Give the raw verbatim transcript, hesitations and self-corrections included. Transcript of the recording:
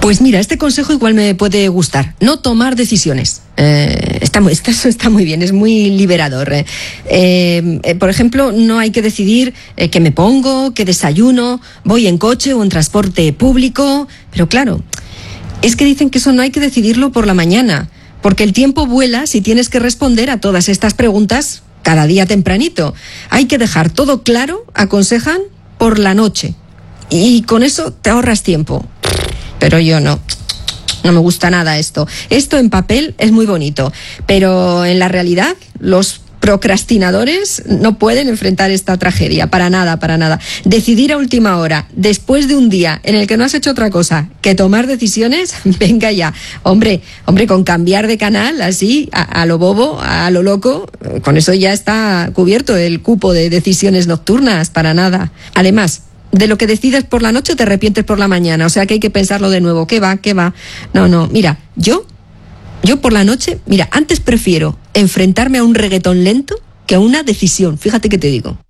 Pues mira, este consejo igual me puede gustar. No tomar decisiones. Eh, está, muy, está, está muy bien, es muy liberador. Eh, eh, por ejemplo, no hay que decidir eh, qué me pongo, qué desayuno, voy en coche o en transporte público. Pero claro, es que dicen que eso no hay que decidirlo por la mañana, porque el tiempo vuela si tienes que responder a todas estas preguntas cada día tempranito. Hay que dejar todo claro, aconsejan, por la noche. Y con eso te ahorras tiempo. Pero yo no, no me gusta nada esto. Esto en papel es muy bonito, pero en la realidad los procrastinadores no pueden enfrentar esta tragedia, para nada, para nada. Decidir a última hora, después de un día en el que no has hecho otra cosa que tomar decisiones, venga ya. Hombre, hombre, con cambiar de canal así, a, a lo bobo, a lo loco, con eso ya está cubierto el cupo de decisiones nocturnas, para nada. Además, de lo que decides por la noche te arrepientes por la mañana, o sea que hay que pensarlo de nuevo. ¿Qué va? ¿Qué va? No, no, mira, yo, yo por la noche, mira, antes prefiero enfrentarme a un reggaetón lento que a una decisión, fíjate que te digo.